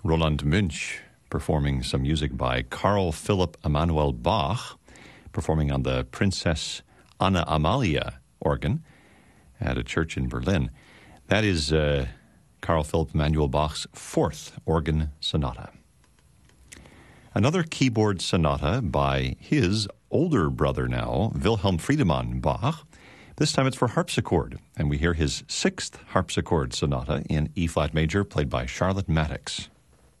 Roland Münch performing some music by Carl Philipp Emanuel Bach, performing on the Princess Anna Amalia organ at a church in Berlin. That is Carl Philipp Emanuel Bach's fourth organ sonata. Another keyboard sonata by his older brother now, Wilhelm Friedemann Bach. This time it's for harpsichord, and we hear his sixth harpsichord sonata in E-flat major, played by Charlotte Maddox.